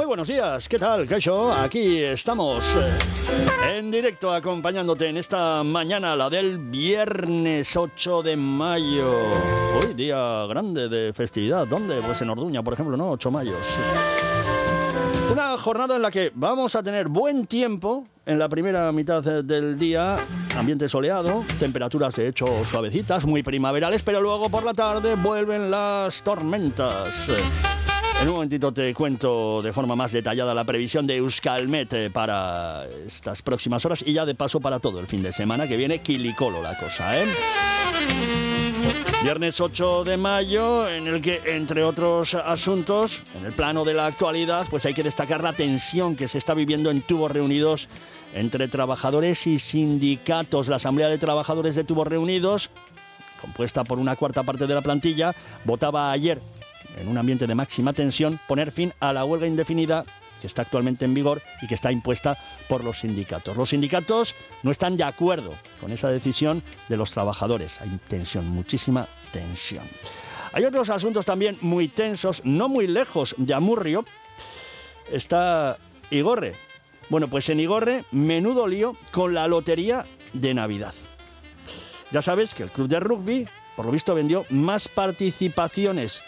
buenos días, ¿qué tal, Caixo? Aquí estamos en directo acompañándote en esta mañana, la del viernes 8 de mayo. Hoy día grande de festividad. ¿Dónde? Pues en Orduña, por ejemplo, ¿no? 8 mayos. Una jornada en la que vamos a tener buen tiempo en la primera mitad del día, ambiente soleado, temperaturas de hecho suavecitas, muy primaverales, pero luego por la tarde vuelven las tormentas. En un momentito te cuento de forma más detallada la previsión de Euskalmet para estas próximas horas y ya de paso para todo el fin de semana que viene, quilicolo la cosa, ¿eh? Viernes 8 de mayo, en el que, entre otros asuntos, en el plano de la actualidad, pues hay que destacar la tensión que se está viviendo en Tubos Reunidos entre trabajadores y sindicatos. La Asamblea de Trabajadores de Tubos Reunidos, compuesta por una cuarta parte de la plantilla, votaba ayer, en un ambiente de máxima tensión, poner fin a la huelga indefinida que está actualmente en vigor y que está impuesta por los sindicatos. Los sindicatos no están de acuerdo con esa decisión de los trabajadores. Hay tensión, muchísima tensión. Hay otros asuntos también muy tensos, no muy lejos de Amurrio. Está Igorre. Bueno, pues en Igorre, menudo lío con la lotería de Navidad. Ya sabes que el club de rugby, por lo visto, vendió más participaciones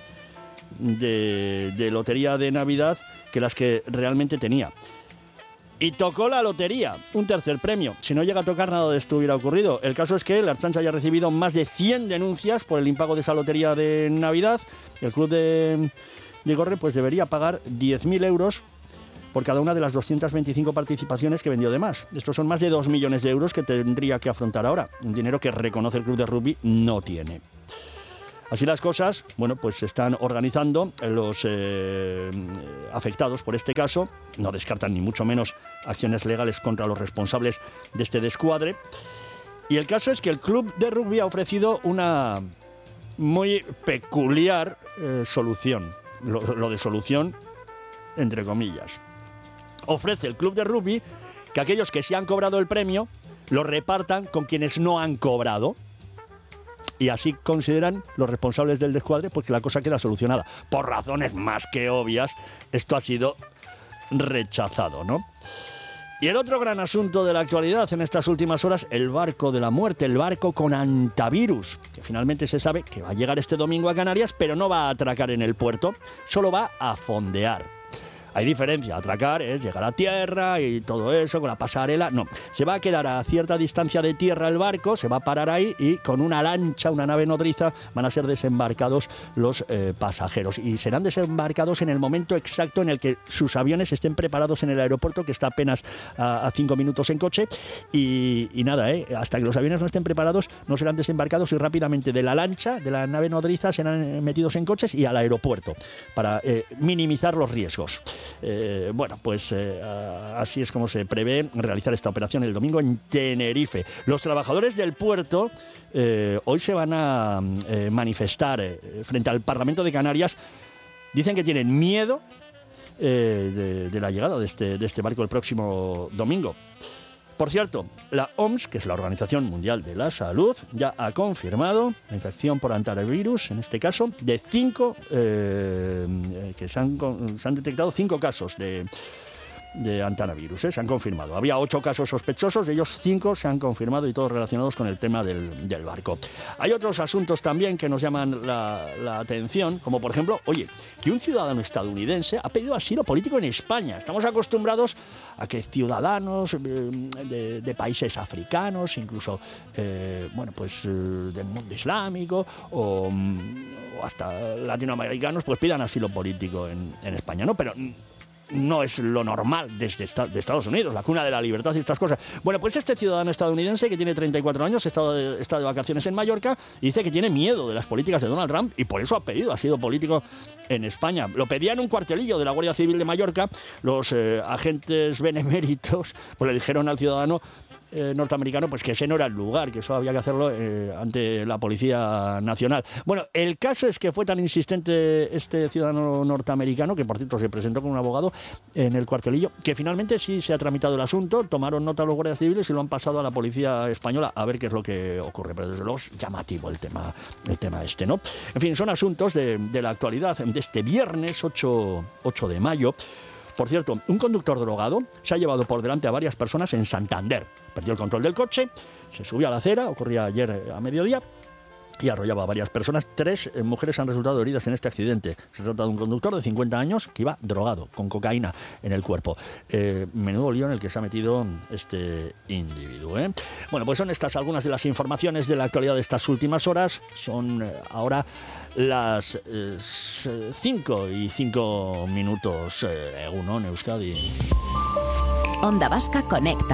de lotería de Navidad que las que realmente tenía. Y tocó la lotería, un tercer premio. Si no llega a tocar, nada de esto hubiera ocurrido. El caso es que la Ertzaintza ya ha recibido más de 100 denuncias por el impago de esa lotería de Navidad. El club de Igorre pues debería pagar 10.000 euros por cada una de las 225 participaciones que vendió de más. Estos son más de 2 millones de euros que tendría que afrontar ahora. Un dinero que reconoce el club de rugby no tiene. Así las cosas, bueno, pues se están organizando los afectados por este caso. No descartan ni mucho menos acciones legales contra los responsables de este descuadre. Y el caso es que el club de rugby ha ofrecido una muy peculiar solución. Lo de solución, entre comillas. Ofrece el club de rugby que aquellos que sí han cobrado el premio lo repartan con quienes no han cobrado. Y así consideran los responsables del descuadre pues que la cosa queda solucionada. Por razones más que obvias, esto ha sido rechazado, ¿no? Y el otro gran asunto de la actualidad en estas últimas horas, el barco de la muerte, el barco con antivirus, que finalmente se sabe que va a llegar este domingo a Canarias, pero no va a atracar en el puerto, solo va a fondear. Hay diferencia, atracar es llegar a tierra y todo eso, con la pasarela. No, se va a quedar a cierta distancia de tierra el barco, se va a parar ahí y con una lancha, una nave nodriza, van a ser desembarcados los pasajeros. Y serán desembarcados en el momento exacto en el que sus aviones estén preparados en el aeropuerto, que está apenas a 5 minutos en coche. Y nada, hasta que los aviones no estén preparados, no serán desembarcados y rápidamente de la lancha, de la nave nodriza, serán metidos en coches y al aeropuerto para minimizar los riesgos. Bueno, pues así es como se prevé realizar esta operación el domingo en Tenerife. Los trabajadores del puerto hoy se van a manifestar frente al Parlamento de Canarias. Dicen que tienen miedo de la llegada de este barco el próximo domingo. Por cierto, la OMS, que es la Organización Mundial de la Salud, ya ha confirmado la infección por hantavirus, en este caso, de 5, que se han detectado 5 casos de hantavirus, se han confirmado. Había 8 casos sospechosos, de ellos 5 se han confirmado y todos relacionados con el tema del barco. Hay otros asuntos también que nos llaman la atención, como por ejemplo, oye, que un ciudadano estadounidense ha pedido asilo político en España. Estamos acostumbrados a que ciudadanos de países africanos, incluso del mundo islámico o hasta latinoamericanos, pues pidan asilo político en España, ¿no? Pero no es lo normal de Estados Unidos, la cuna de la libertad y estas cosas. Bueno, pues este ciudadano estadounidense que tiene 34 años está de vacaciones en Mallorca y dice que tiene miedo de las políticas de Donald Trump y por eso ha pedido asilo político en España. Lo pedía en un cuartelillo de la Guardia Civil de Mallorca. Los agentes beneméritos pues le dijeron al ciudadano norteamericano, pues que ese no era el lugar, que eso había que hacerlo ante la Policía Nacional. Bueno, el caso es que fue tan insistente este ciudadano norteamericano, que por cierto se presentó con un abogado en el cuartelillo, que finalmente sí se ha tramitado el asunto, tomaron nota los guardias civiles y lo han pasado a la Policía Española a ver qué es lo que ocurre. Pero desde luego es llamativo el tema este, ¿no? En fin, son asuntos de la actualidad de este viernes 8 de mayo. Por cierto, un conductor drogado se ha llevado por delante a varias personas en Santander. Perdió el control del coche, se subió a la acera, ocurría ayer a mediodía, y arrollaba a varias personas. 3 mujeres han resultado heridas en este accidente. Se trata de un conductor de 50 años que iba drogado, con cocaína en el cuerpo. Menudo lío en el que se ha metido este individuo, ¿eh? Bueno, pues son estas algunas de las informaciones de la actualidad de estas últimas horas. Son ahora las 5:05. Egunon, Euskadi. Onda Vasca Conecta.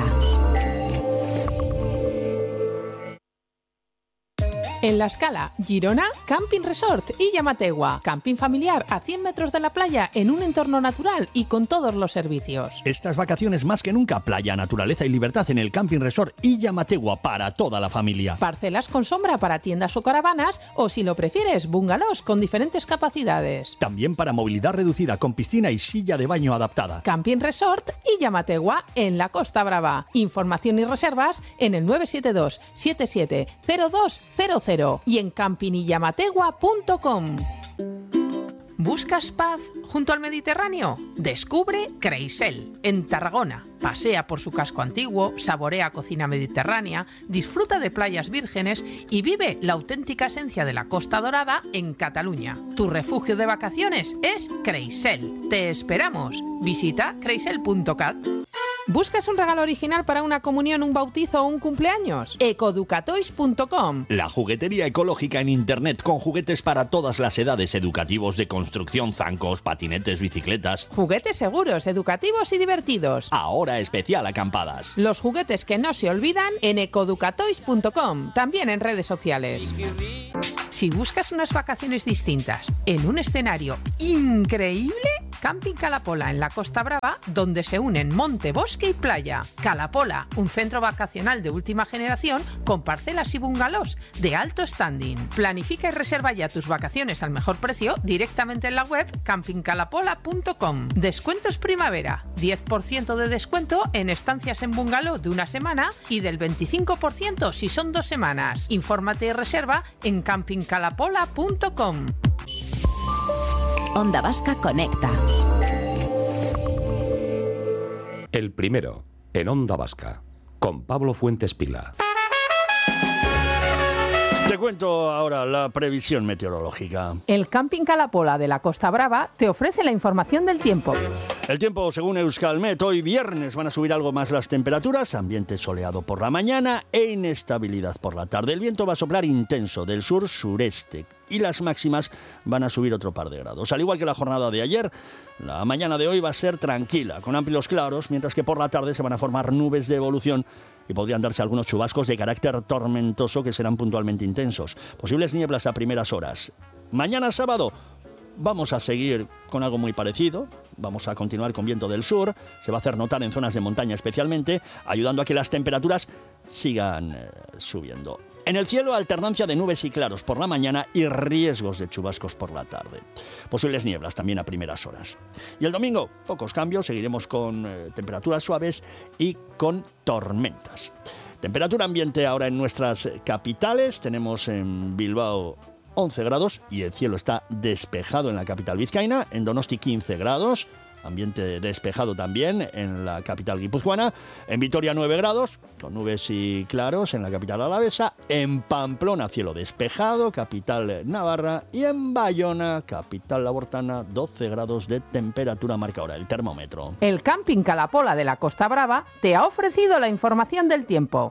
En La Escala, Girona, Camping Resort y Llamategua. Camping familiar a 100 metros de la playa en un entorno natural y con todos los servicios. Estas vacaciones más que nunca, playa, naturaleza y libertad en el Camping Resort y Llamategua para toda la familia. Parcelas con sombra para tiendas o caravanas o, si lo prefieres, bungalows con diferentes capacidades. También para movilidad reducida con piscina y silla de baño adaptada. Camping Resort y Llamategua en la Costa Brava. Información y reservas en el 972 77 0200 y en campinillamategua.com. ¿Buscas paz junto al Mediterráneo? Descubre Creisel, en Tarragona. Pasea por su casco antiguo, saborea cocina mediterránea, disfruta de playas vírgenes y vive la auténtica esencia de la Costa Dorada en Cataluña. Tu refugio de vacaciones es Creisel. Te esperamos. Visita creisel.cat. ¿Buscas un regalo original para una comunión, un bautizo o un cumpleaños? Ecoducatoys.com. La juguetería ecológica en internet con juguetes para todas las edades, educativos, de construcción, zancos, patinetes, bicicletas. Juguetes seguros, educativos y divertidos. Ahora especial acampadas. Los juguetes que no se olvidan en ecoducatoys.com, también en redes sociales. Si buscas unas vacaciones distintas en un escenario increíble, Camping Calapola en la Costa Brava, donde se unen monte, bosque y playa. Calapola, un centro vacacional de última generación con parcelas y bungalows de alto standing. Planifica y reserva ya tus vacaciones al mejor precio directamente en la web campingcalapola.com. Descuentos primavera, 10% de descuento en estancias en bungalow de una semana y del 25% si son 2 semanas. Infórmate y reserva en campingcalapola.com. Onda Vasca Conecta. El primero, en Onda Vasca, con Pablo Fuentes Pila. Te cuento ahora la previsión meteorológica. El Camping Calapola de la Costa Brava te ofrece la información del tiempo. El tiempo, según Euskalmet, hoy viernes van a subir algo más las temperaturas, ambiente soleado por la mañana e inestabilidad por la tarde. El viento va a soplar intenso del sur-sureste y las máximas van a subir otro par de grados. Al igual que la jornada de ayer, la mañana de hoy va a ser tranquila, con amplios claros, mientras que por la tarde se van a formar nubes de evolución y podrían darse algunos chubascos de carácter tormentoso que serán puntualmente intensos. Posibles nieblas a primeras horas. Mañana sábado vamos a seguir con algo muy parecido. Vamos a continuar con viento del sur. Se va a hacer notar en zonas de montaña especialmente, ayudando a que las temperaturas sigan subiendo. En el cielo, alternancia de nubes y claros por la mañana y riesgos de chubascos por la tarde. Posibles nieblas también a primeras horas. Y el domingo, pocos cambios. Seguiremos con temperaturas suaves y con tormentas. Temperatura ambiente ahora en nuestras capitales. Tenemos en Bilbao 11 grados y el cielo está despejado en la capital vizcaína. En Donosti 15 grados. Ambiente despejado también en la capital guipuzcoana. En Vitoria 9 grados, con nubes y claros en la capital alavesa. En Pamplona cielo despejado, capital navarra. Y en Bayona, capital labortana, 12 grados de temperatura marca ahora el termómetro. El Camping Calapola de la Costa Brava te ha ofrecido la información del tiempo.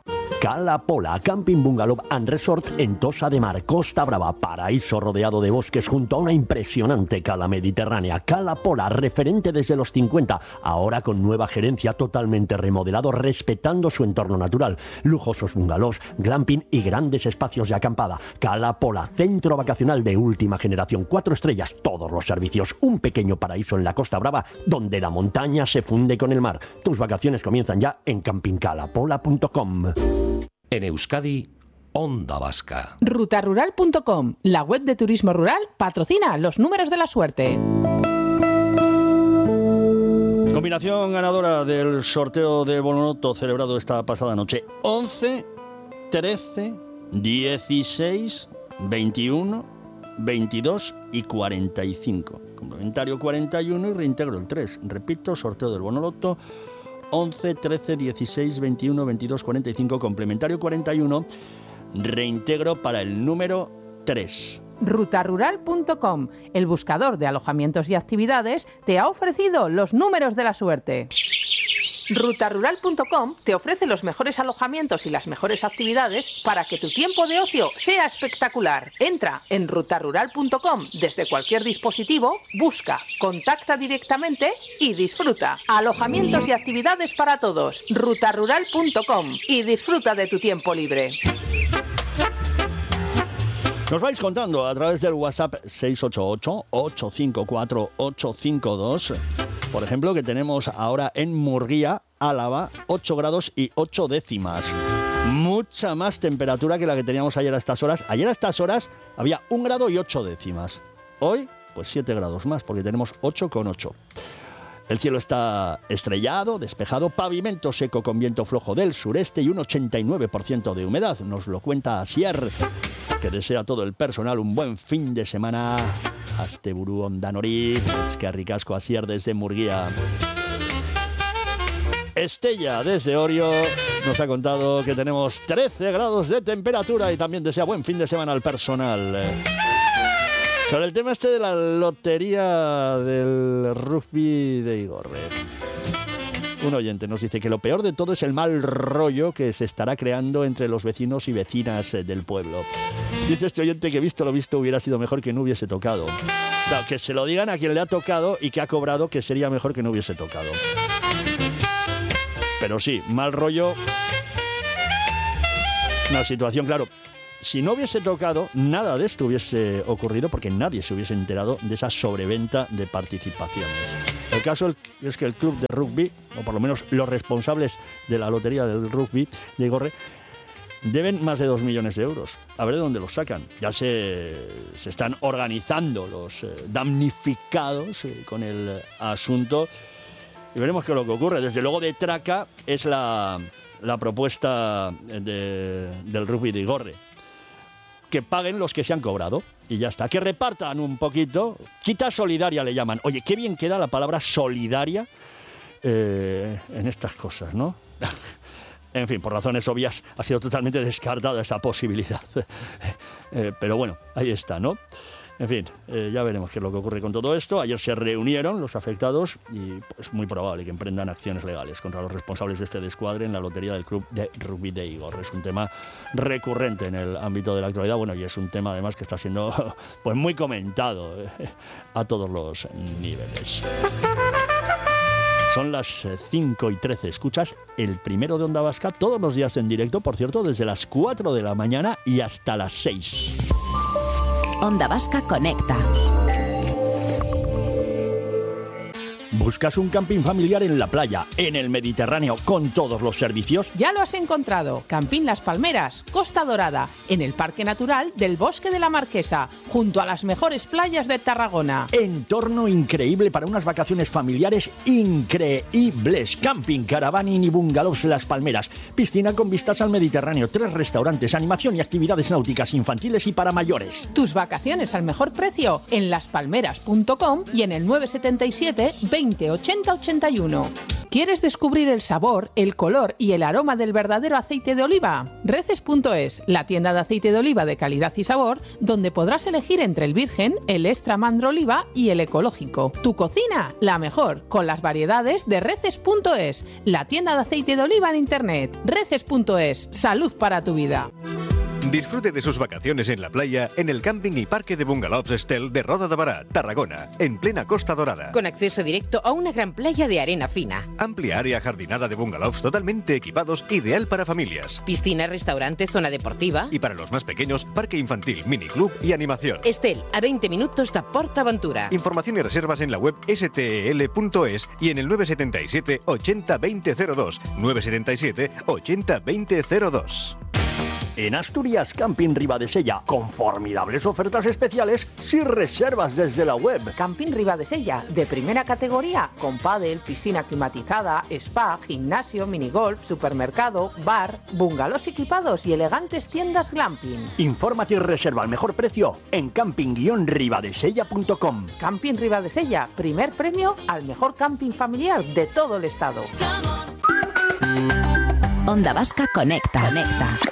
Cala Pola, Camping Bungalow and Resort en Tossa de Mar, Costa Brava, paraíso rodeado de bosques junto a una impresionante cala mediterránea. Cala Pola, referente desde los 50, ahora con nueva gerencia, totalmente remodelado, respetando su entorno natural. Lujosos bungalows, glamping y grandes espacios de acampada. Cala Pola, centro vacacional de última generación, 4 estrellas, todos los servicios, un pequeño paraíso en la Costa Brava, donde la montaña se funde con el mar. Tus vacaciones comienzan ya en campingcalapola.com. En Euskadi, Onda Vasca. Rutarural.com, la web de turismo rural, patrocina los números de la suerte. Combinación ganadora del sorteo de Bononoto celebrado esta pasada noche: 11, 13, 16, 21, 22 y 45. Complementario 41 y reintegro el 3. Repito, sorteo del Bonoloto: 11, 13, 16, 21, 22, 45. Complementario 41. Reintegro para el número 3. Rutarural.com, el buscador de alojamientos y actividades, te ha ofrecido los números de la suerte. Rutarural.com te ofrece los mejores alojamientos y las mejores actividades para que tu tiempo de ocio sea espectacular. Entra en rutarural.com desde cualquier dispositivo, busca, contacta directamente y disfruta. Alojamientos y actividades para todos. Rutarural.com y disfruta de tu tiempo libre. Nos vais contando a través del WhatsApp 688-854-852, por ejemplo, que tenemos ahora en Murguía, Álava, 8 grados y 8 décimas. Mucha más temperatura que la que teníamos ayer a estas horas. Ayer a estas horas había 1 grado y 8 décimas. Hoy, pues 7 grados más, porque tenemos 8,8. El cielo está estrellado, despejado, pavimento seco con viento flojo del sureste y un 89% de humedad. Nos lo cuenta Asier, que desea a todo el personal un buen fin de semana. Asteburu Ondanori, Eskerrik asko Asier desde Murguía. Estella desde Orio nos ha contado que tenemos 13 grados de temperatura y también desea buen fin de semana al personal. Sobre el tema este de la lotería del rugby de Igorre, un oyente nos dice que lo peor de todo es el mal rollo que se estará creando entre los vecinos y vecinas del pueblo. Dice este oyente que visto lo visto hubiera sido mejor que no hubiese tocado. Claro, que se lo digan a quien le ha tocado y que ha cobrado, que sería mejor que no hubiese tocado. Pero sí, mal rollo. Una situación, claro. Si no hubiese tocado, nada de esto hubiese ocurrido porque nadie se hubiese enterado de esa sobreventa de participaciones. El caso es que el club de rugby, o por lo menos los responsables de la lotería del rugby de Igorre, deben más de 2 millones de euros. A ver de dónde los sacan. Ya se están organizando los damnificados con el asunto y veremos qué es lo que ocurre. Desde luego de traca es la propuesta del rugby de Igorre. Que paguen los que se han cobrado y ya está. Que repartan un poquito. Quita solidaria le llaman. Oye, qué bien queda la palabra solidaria en estas cosas, ¿no? En fin, por razones obvias ha sido totalmente descartada esa posibilidad. Pero bueno, ahí está, ¿no? En fin, ya veremos qué es lo que ocurre con todo esto. Ayer se reunieron los afectados y es muy probable que emprendan acciones legales contra los responsables de este descuadre en la lotería del club de rugby de Igorre. Es un tema recurrente en el ámbito de la actualidad, bueno, y es un tema además que está siendo pues muy comentado a todos los niveles. Son las 5:13. Escuchas el primero de Onda Vasca todos los días en directo, por cierto, desde las 4 de la mañana y hasta las 6. Onda Vasca Conecta. ¿Buscas un camping familiar en la playa, en el Mediterráneo, con todos los servicios? Ya lo has encontrado. Camping Las Palmeras, Costa Dorada, en el Parque Natural del Bosque de la Marquesa, junto a las mejores playas de Tarragona. Entorno increíble para unas vacaciones familiares increíbles. Camping, caravaning y bungalows Las Palmeras. Piscina con vistas al Mediterráneo, 3 restaurantes, animación y actividades náuticas infantiles y para mayores. Tus vacaciones al mejor precio en laspalmeras.com y en el 977 20 80 81. ¿Quieres descubrir el sabor, el color y el aroma del verdadero aceite de oliva? Reces.es, la tienda de aceite de oliva de calidad y sabor, donde podrás elegir entre el virgen, el extra mandro oliva y el ecológico. Tu cocina, la mejor, con las variedades de Reces.es, la tienda de aceite de oliva en internet. Reces.es, salud para tu vida. Disfrute de sus vacaciones en la playa en el camping y parque de bungalows Estel de Roda de Bará, Tarragona, en plena Costa Dorada. Con acceso directo a una gran playa de arena fina. Amplia área jardinada de bungalows totalmente equipados, ideal para familias. Piscina, restaurante, zona deportiva. Y para los más pequeños, parque infantil, miniclub y animación. Estel, a 20 minutos de PortAventura. Información y reservas en la web stel.es y en el 977 80 2002. 977 80 2002. En Asturias, Camping Ribadesella, con formidables ofertas especiales si reservas desde la web. Camping Ribadesella, de primera categoría, con pádel, piscina climatizada, spa, gimnasio, minigolf, supermercado, bar, bungalows equipados y elegantes tiendas glamping. Infórmate y reserva al mejor precio en camping-ribadesella.com. Camping Ribadesella, primer premio al mejor camping familiar de todo el estado. Onda Vasca Conecta.